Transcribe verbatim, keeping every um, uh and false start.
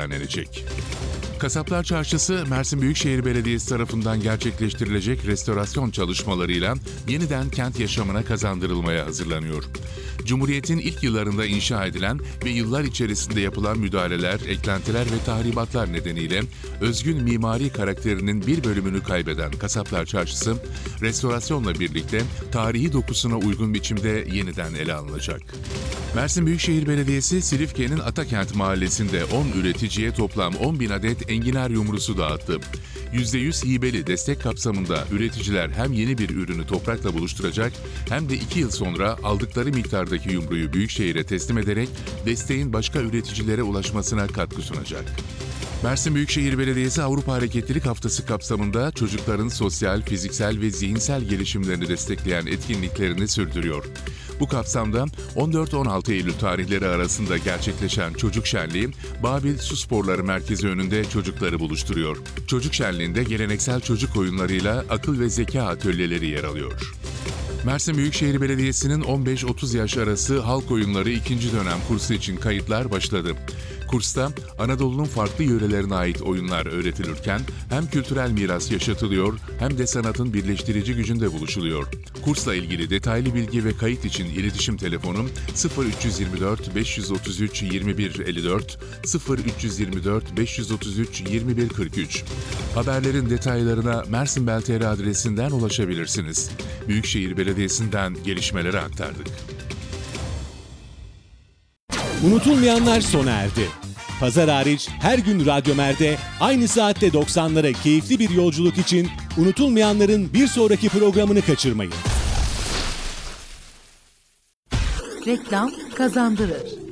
düzenlenecek. Kasaplar Çarşısı, Mersin Büyükşehir Belediyesi tarafından gerçekleştirilecek restorasyon çalışmalarıyla yeniden kent yaşamına kazandırılmaya hazırlanıyor. Cumhuriyet'in ilk yıllarında inşa edilen ve yıllar içerisinde yapılan müdahaleler, eklentiler ve tahribatlar nedeniyle özgün mimari karakterinin bir bölümünü kaybeden Kasaplar Çarşısı, restorasyonla birlikte tarihi dokusuna uygun biçimde yeniden ele alınacak. Mersin Büyükşehir Belediyesi, Silifke'nin Atakent Mahallesi'nde on üreticiye toplam on bin adet enginar yumrusu dağıttı. yüzde yüz hibeli destek kapsamında üreticiler hem yeni bir ürünü toprakla buluşturacak hem de iki yıl sonra aldıkları miktardaki yumruyu Büyükşehir'e teslim ederek desteğin başka üreticilere ulaşmasına katkı sunacak. Mersin Büyükşehir Belediyesi Avrupa Hareketlilik Haftası kapsamında çocukların sosyal, fiziksel ve zihinsel gelişimlerini destekleyen etkinliklerini sürdürüyor. Bu kapsamda on dört on altı Eylül tarihleri arasında gerçekleşen Çocuk Şenliği, Babil Su Sporları Merkezi önünde çocukları buluşturuyor. Çocuk Şenliği'nde geleneksel çocuk oyunlarıyla akıl ve zeka atölyeleri yer alıyor. Mersin Büyükşehir Belediyesi'nin on beş otuz yaş arası halk oyunları ikinci dönem kursu için kayıtlar başladı. Kursta Anadolu'nun farklı yörelerine ait oyunlar öğretilirken hem kültürel miras yaşatılıyor hem de sanatın birleştirici gücünde buluşuluyor. Kursla ilgili detaylı bilgi ve kayıt için iletişim telefonum sıfır üç yirmi dört beş yüz otuz üç yirmi bir elli dört, sıfır üç yirmi dört beş yüz otuz üç yirmi bir kırk üç. Haberlerin detaylarına mersinbel.tr adresinden ulaşabilirsiniz. Büyükşehir Belediyesi'nden gelişmeleri aktardık. Unutulmayanlar sona erdi. Pazar hariç her gün Radyo Mer'de aynı saatte doksanlara keyifli bir yolculuk için unutulmayanların bir sonraki programını kaçırmayın. Reklam kazandırır.